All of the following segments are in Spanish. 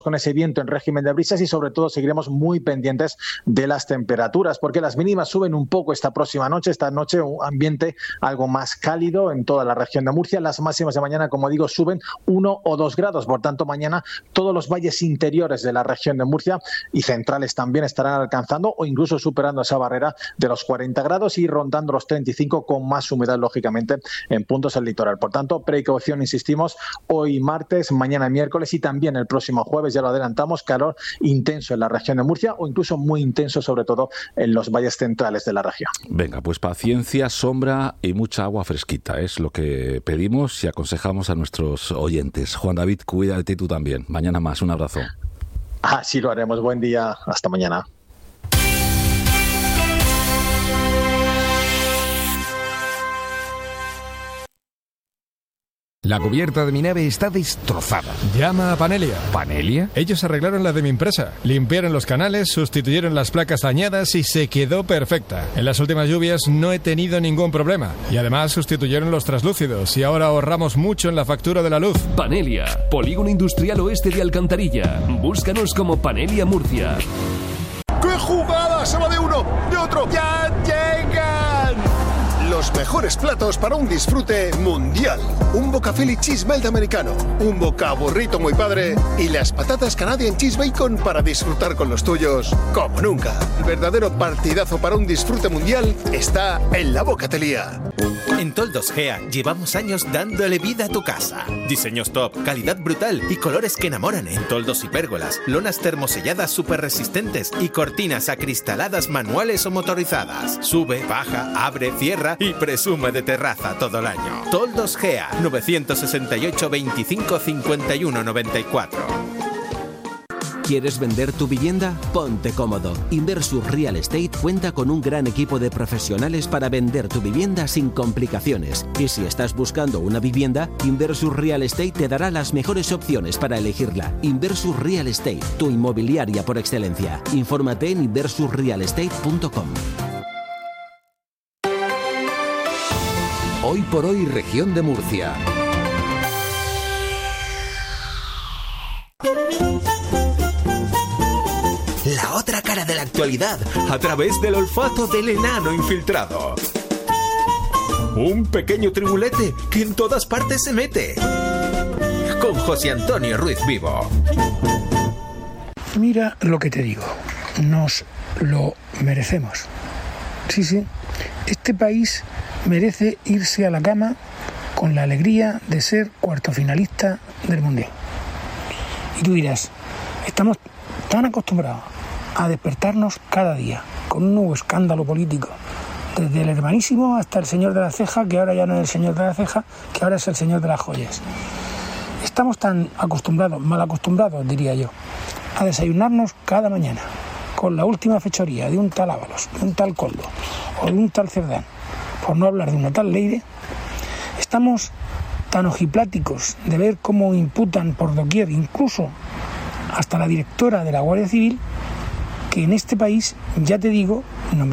con ese viento en régimen de brisas y sobre todo seguiremos muy pendientes de las temperaturas porque las mínimas suben un poco esta próxima noche. Esta noche un ambiente algo más cálido en toda la región de Murcia. Las máximas de mañana, como digo, suben 1 o 2 grados. Por tanto, mañana todos los valles interiores de la región de Murcia y centrales también estarán alcanzando o incluso superando esa barrera de los 40 grados y rondando los 35 con más humedad, lógicamente, en puntos del litoral. Por tanto, precaución, insistimos, hoy martes, mañana miércoles y también el próximo jueves, ya lo adelantamos, calor intenso en la región de Murcia o incluso muy intenso, sobre todo en los valles centrales de la región. Venga, pues paciencia, sombra y mucha agua fresquita. Es lo que pedimos y aconsejamos a nuestros oyentes. Juan David, cuídate tú también. Mañana más. Un abrazo. Así lo haremos. Buen día. Hasta mañana. La cubierta de mi nave está destrozada. Llama a Panelia. ¿Panelia? Ellos arreglaron la de mi empresa. Limpiaron los canales, sustituyeron las placas dañadas y se quedó perfecta. En las últimas lluvias no he tenido ningún problema. Y además sustituyeron los traslúcidos y ahora ahorramos mucho en la factura de la luz. Panelia, Polígono Industrial Oeste de Alcantarilla. Búscanos como Panelia Murcia. ¡Qué jugada! Se va de uno, de otro. ¡Ya llegan! Los mejores platos para un disfrute mundial. Un boca Philly cheese melt americano, un boca burrito muy padre y las patatas Canadian cheese bacon para disfrutar con los tuyos como nunca. El verdadero partidazo para un disfrute mundial está en la Bocatelía. En Toldos Gea llevamos años dándole vida a tu casa. Diseños top, calidad brutal y colores que enamoran en toldos y pérgolas, lonas termoselladas súper resistentes y cortinas acristaladas manuales o motorizadas. Sube, baja, abre, cierra y presume de terraza todo el año. Toldos Gea, 968 25 51 94. ¿Quieres vender tu vivienda? Ponte cómodo. Inversus Real Estate cuenta con un gran equipo de profesionales para vender tu vivienda sin complicaciones. Y si estás buscando una vivienda, Inversus Real Estate te dará las mejores opciones para elegirla. Inversus Real Estate, tu inmobiliaria por excelencia. Infórmate en inversusrealestate.com. Hoy por hoy, región de Murcia. La otra cara de la actualidad, a través del olfato del enano infiltrado. Un pequeño tribulete que en todas partes se mete. Con José Antonio Ruiz Vivo. Mira lo que te digo, nos lo merecemos. Sí, sí, este país merece irse a la cama con la alegría de ser cuarto finalista del Mundial. Y tú dirás, estamos tan acostumbrados a despertarnos cada día con un nuevo escándalo político, desde el hermanísimo hasta el señor de la ceja, que ahora ya no es el señor de la ceja, que ahora es el señor de las joyas. Estamos tan acostumbrados, mal acostumbrados diría yo, a desayunarnos cada mañana con la última fechoría de un tal Ábalos, de un tal Coldo o de un tal Cerdán, por no hablar de una tal Leire. Estamos tan ojipláticos de ver cómo imputan por doquier, incluso hasta la directora de la Guardia Civil, que en este país, ya te digo, nos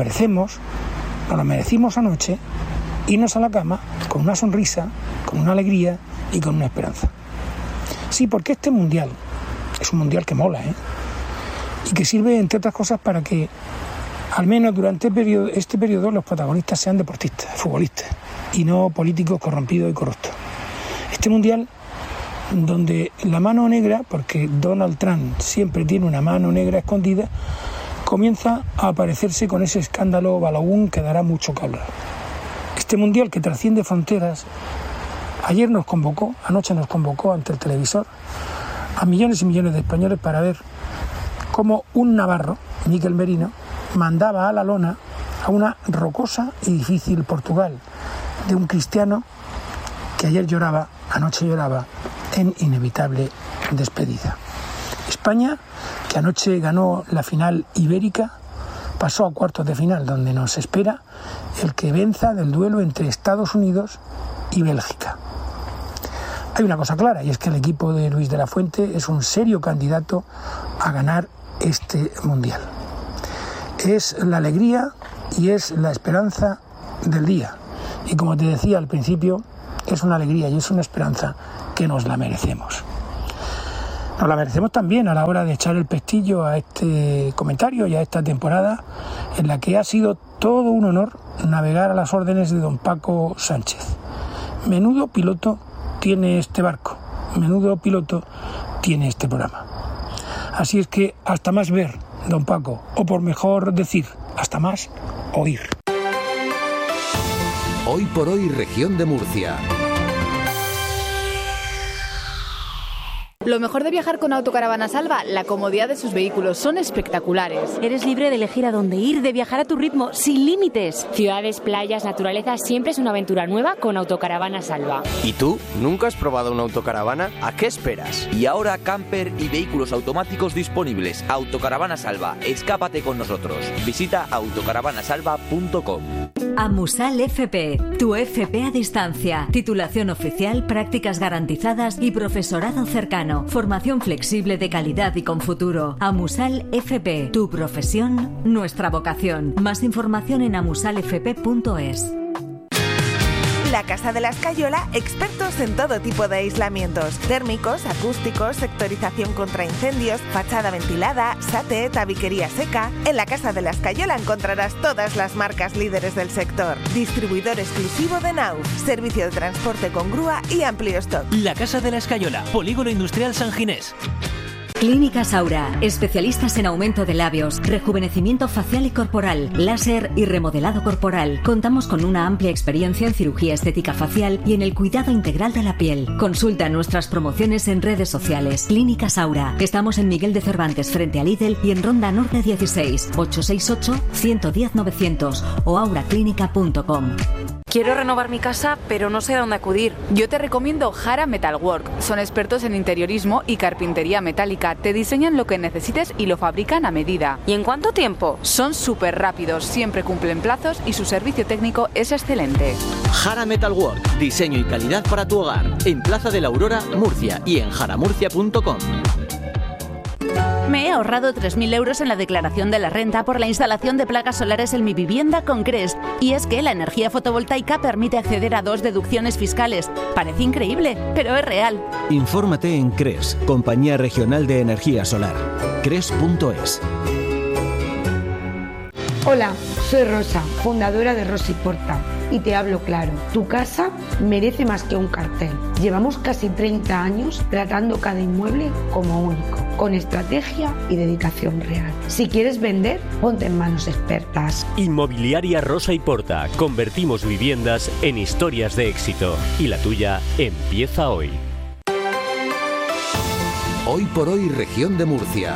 lo merecimos anoche, irnos a la cama con una sonrisa, con una alegría y con una esperanza. Sí, porque este mundial es un mundial que mola, y que sirve, entre otras cosas, para que al menos durante este periodo los protagonistas sean deportistas, futbolistas, y no políticos corrompidos y corruptos. Este mundial donde la mano negra, porque Donald Trump siempre tiene una mano negra escondida, comienza a aparecerse con ese escándalo Balaún que dará mucho que hablar. Este mundial que trasciende fronteras, anoche nos convocó ante el televisor a millones y millones de españoles para ver cómo un navarro, Miquel Merino, mandaba a la lona a una rocosa y difícil Portugal de un cristiano que anoche lloraba en inevitable despedida. España, que anoche ganó la final ibérica, pasó a cuartos de final, donde nos espera el que venza del duelo entre Estados Unidos y Bélgica. Hay una cosa clara, y es que el equipo de Luis de la Fuente es un serio candidato a ganar este mundial. Es la alegría y es la esperanza del día. Y como te decía al principio, es una alegría y es una esperanza que nos la merecemos. Nos la merecemos también a la hora de echar el pestillo a este comentario y a esta temporada en la que ha sido todo un honor navegar a las órdenes de don Paco Sánchez. Menudo piloto tiene este barco, menudo piloto tiene este programa. Así es que hasta más ver, don Paco, o por mejor decir, hasta más oír. Hoy por hoy, región de Murcia. Lo mejor de viajar con Autocaravana Salva, la comodidad de sus vehículos, son espectaculares. Eres libre de elegir a dónde ir, de viajar a tu ritmo, sin límites. Ciudades, playas, naturaleza, siempre es una aventura nueva con Autocaravana Salva. ¿Y tú? ¿Nunca has probado una autocaravana? ¿A qué esperas? Y ahora camper y vehículos automáticos disponibles. Autocaravana Salva, escápate con nosotros. Visita autocaravanasalva.com. Amusal FP, tu FP a distancia. Titulación oficial, prácticas garantizadas y profesorado cercano. Formación flexible de calidad y con futuro. Amusal FP, tu profesión, nuestra vocación. Más información en amusalfp.es. La Casa de la Escayola, expertos en todo tipo de aislamientos: térmicos, acústicos, sectorización contra incendios, fachada ventilada, SATE, tabiquería seca. En la Casa de la Escayola encontrarás todas las marcas líderes del sector. Distribuidor exclusivo de Nauf, servicio de transporte con grúa y amplio stock. La Casa de la Escayola, Polígono Industrial San Ginés. Clínica Saura, especialistas en aumento de labios, rejuvenecimiento facial y corporal, láser y remodelado corporal. Contamos con una amplia experiencia en cirugía estética facial y en el cuidado integral de la piel. Consulta nuestras promociones en redes sociales. Clínica Saura. Estamos en Miguel de Cervantes frente a Lidl y en Ronda Norte 16, 868-110-900 o auraclínica.com. Quiero renovar mi casa, pero no sé a dónde acudir. Yo te recomiendo Jara Metalwork. Son expertos en interiorismo y carpintería metálica. Te diseñan lo que necesites y lo fabrican a medida. ¿Y en cuánto tiempo? Son súper rápidos, siempre cumplen plazos y su servicio técnico es excelente. Jara Metalwork, diseño y calidad para tu hogar. En Plaza de la Aurora, Murcia y en jaramurcia.com. Me he ahorrado 3.000 euros en la declaración de la renta por la instalación de placas solares en mi vivienda con CRES. Y es que la energía fotovoltaica permite acceder a 2 deducciones fiscales. Parece increíble, pero es real. Infórmate en CRES, Compañía Regional de Energía Solar. CRES.es. Hola, soy Rosa, fundadora de Rosa y Porta, y te hablo claro. Tu casa merece más que un cartel. Llevamos casi 30 años tratando cada inmueble como único, con estrategia y dedicación real. Si quieres vender, ponte en manos expertas. Inmobiliaria Rosa y Porta. Convertimos viviendas en historias de éxito. Y la tuya empieza hoy. Hoy por hoy, región de Murcia.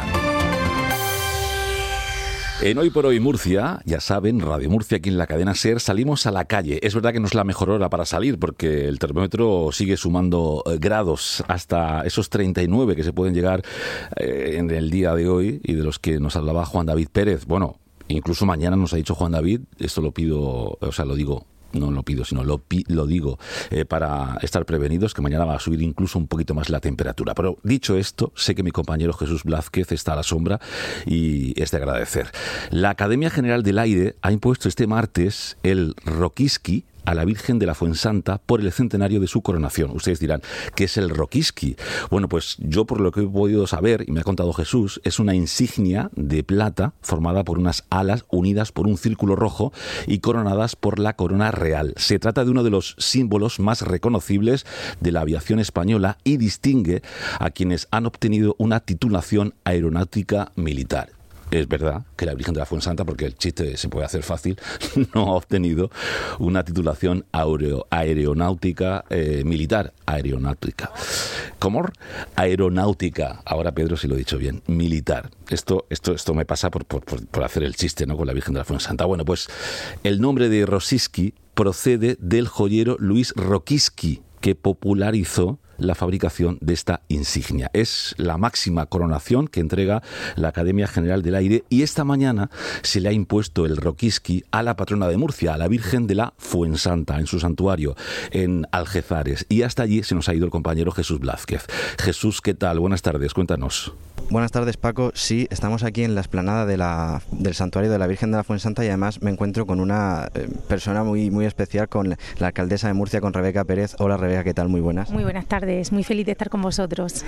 En Hoy por Hoy Murcia, ya saben, Radio Murcia, aquí en la cadena SER, salimos a la calle. Es verdad que no es la mejor hora para salir porque el termómetro sigue sumando grados hasta esos 39 que se pueden llegar en el día de hoy y de los que nos hablaba Juan David Pérez. Bueno, incluso mañana nos ha dicho Juan David, esto lo pido, o sea, lo digo. No lo pido, sino lo digo para estar prevenidos, que mañana va a subir incluso un poquito más la temperatura. Pero dicho esto, sé que mi compañero Jesús Blázquez está a la sombra y es de agradecer. La Academia General del Aire ha impuesto este martes el Roquiski a la Virgen de la Fuensanta por el centenario de su coronación. Ustedes dirán, ¿qué es el Roquiski? Bueno, pues yo por lo que he podido saber, y me ha contado Jesús, es una insignia de plata formada por unas alas unidas por un círculo rojo y coronadas por la corona real. Se trata de uno de los símbolos más reconocibles de la aviación española y distingue a quienes han obtenido una titulación aeronáutica militar. Es verdad que la Virgen de la Fuensanta, porque el chiste se puede hacer fácil, no ha obtenido una titulación aeronáutica militar. Aeronáutica. ¿Cómo? Aeronáutica. Ahora, Pedro, si lo he dicho bien. Militar. Esto me pasa por hacer el chiste, ¿no?, con la Virgen de la Fuensanta. Bueno, pues el nombre de Roquiski procede del joyero Luis Roquiski, que popularizó la fabricación de esta insignia. Es la máxima coronación que entrega la Academia General del Aire y esta mañana se le ha impuesto el Roquiski a la patrona de Murcia, a la Virgen de la Fuensanta, en su santuario, en Algezares. Y hasta allí se nos ha ido el compañero Jesús Blázquez. Jesús, ¿qué tal? Buenas tardes, cuéntanos. Buenas tardes, Paco. Sí, estamos aquí en la explanada del santuario de la Virgen de la Fuensanta y además me encuentro con una persona muy, muy especial, con la alcaldesa de Murcia, con Rebeca Pérez. Hola, Rebeca, ¿qué tal? Muy buenas. Muy buenas tardes, muy feliz de estar con vosotros.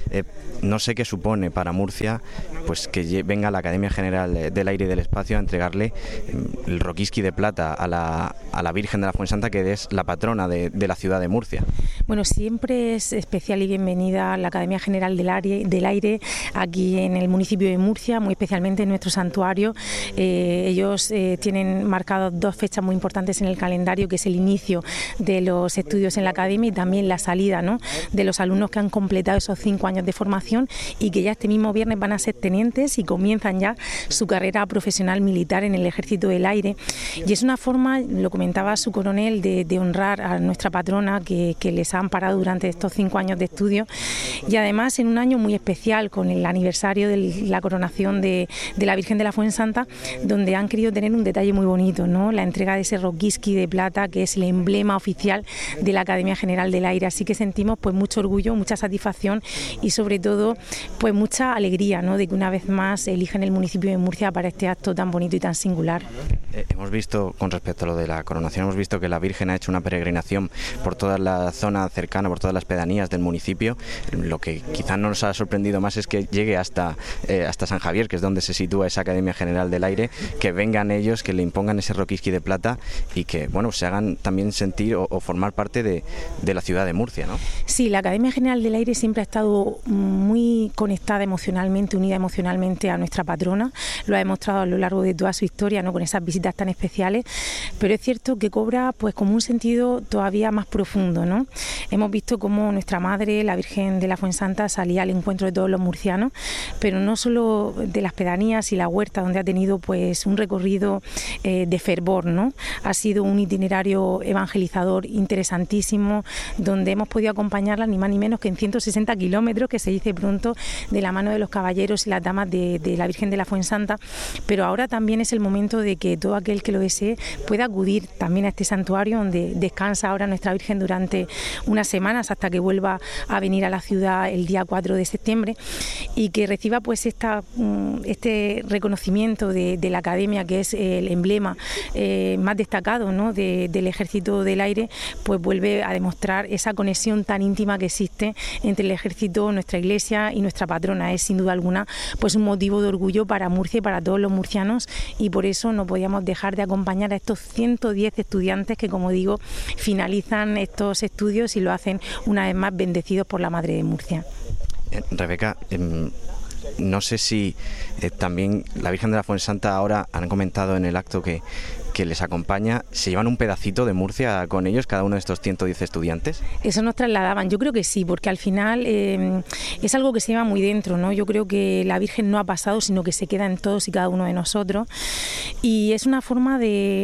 no sé qué supone para Murcia pues que venga la Academia General del Aire y del Espacio a entregarle el Roquiski de plata a la Virgen de la Fuensanta, que es la patrona de la ciudad de Murcia. Bueno, siempre es especial y bienvenida la Academia General del Aire aquí en el municipio de Murcia, muy especialmente en nuestro santuario. Ellos tienen marcadas 2 fechas muy importantes en el calendario, que es el inicio de los estudios en la Academia y también la salida, ¿no?, de los alumnos que han completado esos 5 años de formación y que ya este mismo viernes van a ser tenientes y comienzan ya su carrera profesional militar en el Ejército del Aire. Y es una forma, lo comentaba su coronel, de honrar a nuestra patrona que les ha amparado durante estos 5 años de estudio, y además en un año muy especial, con el aniversario de la coronación de la Virgen de la Fuensanta, donde han querido tener un detalle muy bonito, ¿no?, la entrega de ese Roquiski de plata, que es el emblema oficial de la Academia General del Aire. Así que sentimos pues mucho orgullo, mucha satisfacción y sobre todo pues mucha alegría, ¿no?, de que una vez más eligen el municipio de Murcia para este acto tan bonito y tan singular. Hemos visto, con respecto a lo de la coronación, hemos visto que la Virgen ha hecho una peregrinación por toda la zona cercana, por todas las pedanías del municipio. Lo que quizá no nos ha sorprendido más es que llegue hasta San Javier, que es donde se sitúa esa Academia General del Aire, que vengan ellos, que le impongan ese Roquiski de plata y que, bueno, se hagan también sentir o formar parte de la ciudad de Murcia, ¿no? Sí, la Academia General del Aire siempre ha estado muy conectada emocionalmente, unida emocionalmente a nuestra patrona. Lo ha demostrado a lo largo de toda su historia, ¿no?, con esas visitas tan especiales, pero es cierto que cobra pues como un sentido todavía más profundo, ¿no? Hemos visto cómo nuestra madre, la Virgen de la Fuensanta, salía al encuentro de todos los murcianos, pero no solo de las pedanías y la huerta, donde ha tenido pues un recorrido de fervor, ¿no? Ha sido un itinerario evangelizador interesantísimo, donde hemos podido acompañarla ni más ni menos que en 160 kilómetros, que se dice pronto, de la mano de los caballeros y las damas de la Virgen de la Fuensanta. Pero ahora también es el momento de que todo aquel que lo desee pueda acudir también a este santuario, donde descansa ahora nuestra Virgen durante unas semanas hasta que vuelva a venir a la ciudad el día 4 de septiembre, y que reciba pues este reconocimiento de la Academia, que es el emblema más destacado, ¿no?, del Ejército del Aire. Pues vuelve a demostrar esa conexión tan íntima que existe entre el Ejército, nuestra Iglesia y nuestra patrona. Es sin duda alguna pues un motivo de orgullo para Murcia y para todos los murcianos, y por eso no podíamos dejar de acompañar a estos 110 estudiantes que, como digo, finalizan estos estudios y lo hacen una vez más bendecidos por la Madre de Murcia. Rebeca, no sé si también la Virgen de la Fuensanta, ahora han comentado en el acto que les acompaña, ¿se llevan un pedacito de Murcia con ellos, cada uno de estos 110 estudiantes? Eso nos trasladaban, yo creo que sí, porque al final es algo que se lleva muy dentro, ¿no? Yo creo que la Virgen no ha pasado, sino que se queda en todos y cada uno de nosotros, y es una forma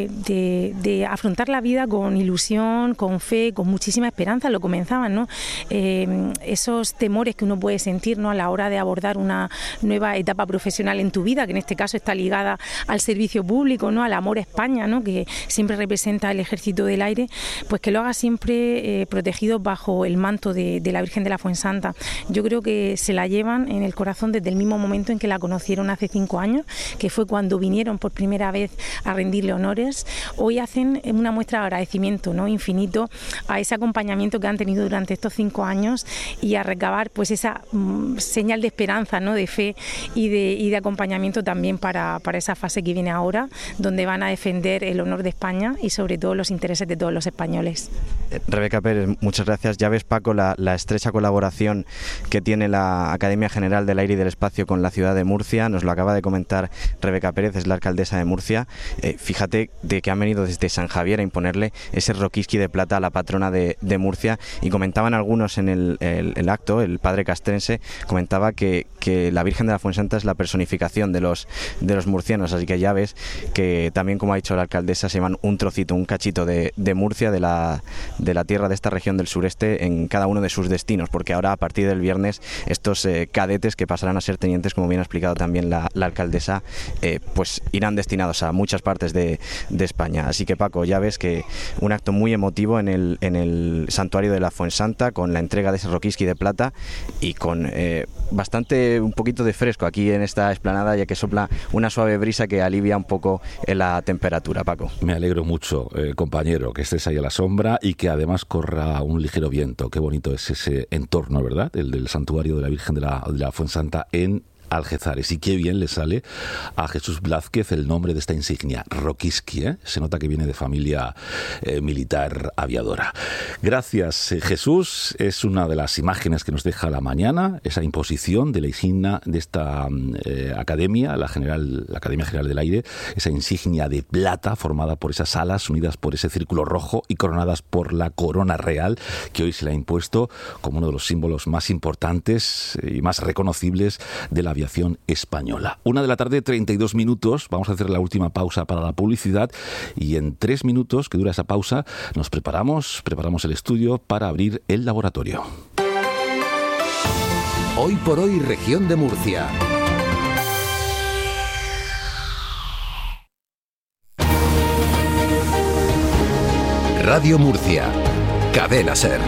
de afrontar la vida con ilusión, con fe, con muchísima esperanza. Lo comenzaban, ¿no? Esos temores que uno puede sentir, ¿no?, a la hora de abordar una nueva etapa profesional en tu vida, que en este caso está ligada al servicio público, ¿no?, al amor a España, ¿no?, que siempre representa el Ejército del Aire, pues que lo haga siempre protegido bajo el manto de la Virgen de la Fuensanta. Yo creo que se la llevan en el corazón desde el mismo momento en que la conocieron hace 5 años, que fue cuando vinieron por primera vez a rendirle honores. Hoy hacen una muestra de agradecimiento, ¿no?, infinito a ese acompañamiento que han tenido durante estos 5 años y a recabar pues esa señal de esperanza, ¿no?, de fe y de acompañamiento también para esa fase que viene ahora, donde van a defender el honor de España y sobre todo los intereses de todos los españoles. Rebeca Pérez, muchas gracias. Ya ves, Paco, la estrecha colaboración que tiene la Academia General del Aire y del Espacio con la ciudad de Murcia. Nos lo acaba de comentar Rebeca Pérez, es la alcaldesa de Murcia. Fíjate de que han venido desde San Javier a imponerle ese Roquiski de plata a la patrona de Murcia, y comentaban algunos en el acto, el padre castrense comentaba que la Virgen de la Fuensanta es la personificación de los murcianos, así que ya ves que también, como ha dicho la alcaldesa, se llevan un trocito, un cachito de Murcia, de la tierra de esta región del sureste, en cada uno de sus destinos, porque ahora a partir del viernes estos cadetes que pasarán a ser tenientes, como bien ha explicado también la alcaldesa, pues irán destinados a muchas partes de España. Así que, Paco, ya ves que un acto muy emotivo en el santuario de la Fuensanta, con la entrega de ese Roquiski de plata y con un poquito de fresco aquí en esta explanada, ya que sopla una suave brisa que alivia un poco la temperatura. temperatura, Paco. Me alegro mucho, compañero, que estés ahí a la sombra y que además corra un ligero viento. Qué bonito es ese entorno, ¿verdad? El del santuario de la Virgen de la Fuensanta en Algezares. Y qué bien le sale a Jesús Blázquez el nombre de esta insignia, Rokiski, ¿eh? Se nota que viene de familia militar aviadora. Gracias, Jesús. Es una de las imágenes que nos deja la mañana, esa imposición de la insignia de esta academia, la Academia General del Aire, esa insignia de plata formada por esas alas unidas por ese círculo rojo y coronadas por la corona real, que hoy se le ha impuesto como uno de los símbolos más importantes y más reconocibles de la aviación española. 1:32 p.m. Vamos a hacer la última pausa para la publicidad y en 3 minutos que dura esa pausa nos preparamos el estudio para abrir el laboratorio. Hoy por hoy, región de Murcia. Radio Murcia. Cadena SER.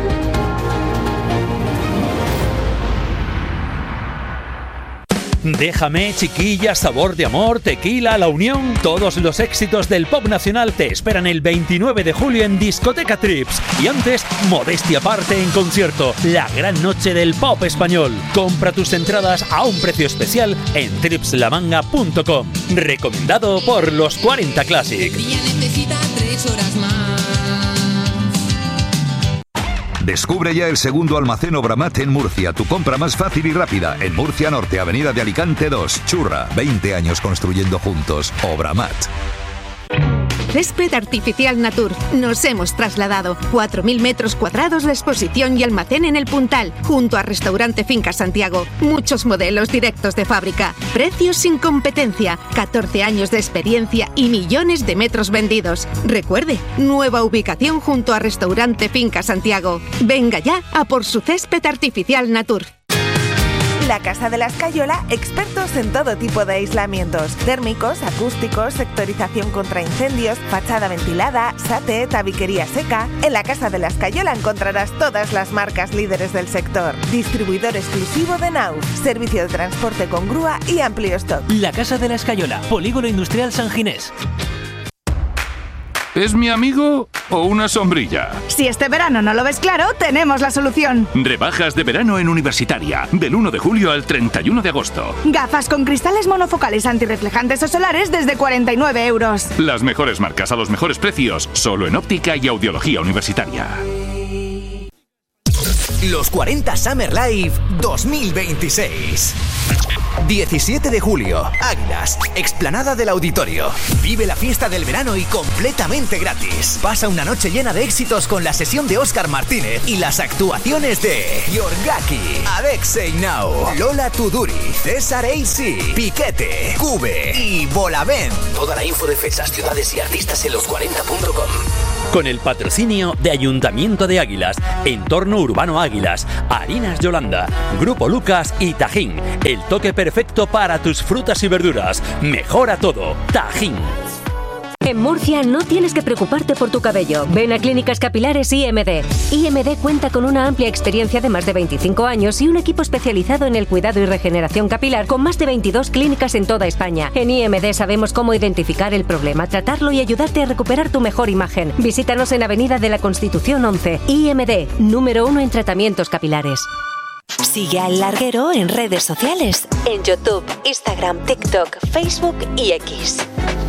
Déjame, chiquilla, sabor de amor, tequila, la unión. Todos los éxitos del pop nacional te esperan el 29 de julio en Discoteca Trips. Y antes, modestia aparte en concierto, la gran noche del pop español. Compra tus entradas a un precio especial en tripslamanga.com. Recomendado por los 40 Classic. Ella necesita 3 horas más. Descubre ya el segundo almacén Obramat en Murcia, tu compra más fácil y rápida. En Murcia Norte, Avenida de Alicante 2, Churra. 20 años construyendo juntos. Obramat. Césped Artificial Natur. Nos hemos trasladado. 4.000 metros cuadrados de exposición y almacén en el Puntal, junto a Restaurante Finca Santiago. Muchos modelos directos de fábrica. Precios sin competencia. 14 años de experiencia y millones de metros vendidos. Recuerde, nueva ubicación junto a Restaurante Finca Santiago. Venga ya a por su Césped Artificial Natur. La Casa de la Escayola, expertos en todo tipo de aislamientos, térmicos, acústicos, sectorización contra incendios, fachada ventilada, SATE, tabiquería seca. En la Casa de la Escayola encontrarás todas las marcas líderes del sector. Distribuidor exclusivo de Nauf, servicio de transporte con grúa y amplio stock. La Casa de la Escayola, Polígono Industrial San Ginés. ¿Es mi amigo o una sombrilla? Si este verano no lo ves claro, tenemos la solución. Rebajas de verano en Universitaria, del 1 de julio al 31 de agosto. Gafas con cristales monofocales antirreflejantes o solares desde 49 euros. Las mejores marcas a los mejores precios, solo en óptica y audiología universitaria. Los 40 Summer Live 2026. 17 de julio, Águilas, explanada del Auditorio. Vive la fiesta del verano y completamente gratis. Pasa una noche llena de éxitos con la sesión de Óscar Martínez y las actuaciones de Yorgaki, Alexei Now, Lola Tuduri, César AC, Piquete, Cube y Bolavent. Toda la info de fechas, ciudades y artistas en los40.com. Con el patrocinio de Ayuntamiento de Águilas, Entorno Urbano Águilas, Harinas Yolanda, Grupo Lucas y Tajín. El toque perfecto para tus frutas y verduras. Mejora todo. Tajín. En Murcia no tienes que preocuparte por tu cabello. Ven a Clínicas Capilares IMD. IMD cuenta con una amplia experiencia de más de 25 años y un equipo especializado en el cuidado y regeneración capilar con más de 22 clínicas en toda España. En IMD sabemos cómo identificar el problema, tratarlo y ayudarte a recuperar tu mejor imagen. Visítanos en Avenida de la Constitución 11. IMD, número 1 en tratamientos capilares. Sigue a El Larguero en redes sociales, en YouTube, Instagram, TikTok, Facebook y X.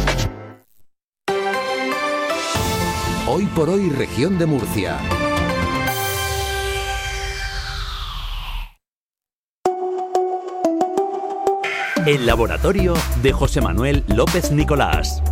Hoy por hoy, región de Murcia. El laboratorio de José Manuel López Nicolás.